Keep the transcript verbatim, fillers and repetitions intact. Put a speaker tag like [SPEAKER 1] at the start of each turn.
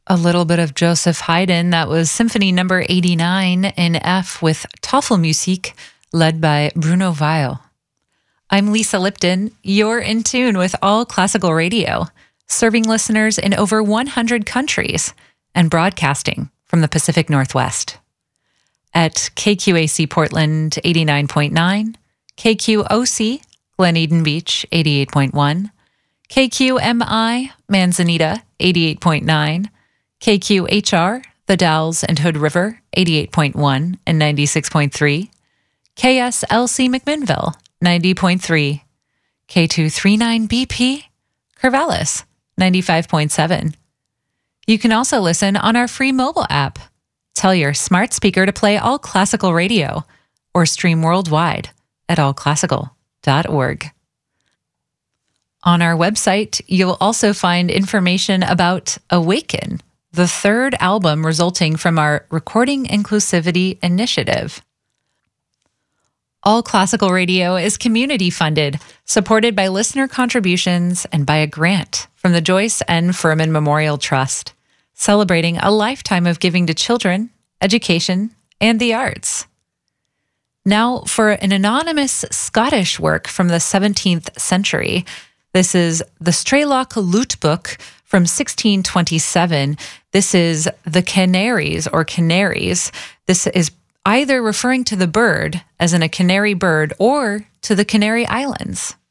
[SPEAKER 1] A little bit of Joseph Haydn. That was Symphony Number eighty-nine in F with Tafelmusik, led by Bruno Weil. I'm Lisa Lipton. You're in tune with All Classical Radio, serving listeners in over one hundred countries and broadcasting from the Pacific Northwest. At K Q A C Portland eighty-nine point nine, K Q O C Glen Eden Beach eighty-eight point one, K Q M I Manzanita eighty-eight point nine, K Q H R, The Dalles and Hood River, eighty-eight point one and ninety-six point three, K S L C McMinnville, ninety point three, K two thirty-nine B P, Corvallis, ninety-five point seven. You can also listen on our free mobile app. Tell your smart speaker to play All Classical Radio or stream worldwide at all classical dot org. On our website, you'll also find information about Awaken, the third album resulting from our Recording Inclusivity Initiative. All Classical Radio is community funded, supported by listener contributions and by a grant from the Joyce N. Furman Memorial Trust, celebrating a lifetime of giving to children, education, and the arts. Now for an anonymous Scottish work from the seventeenth century. This is the Strelok Lute Book from sixteen twenty-seven. This is the Canaries or Canaries. This is either referring to the bird, as in a canary bird, or to the Canary Islands.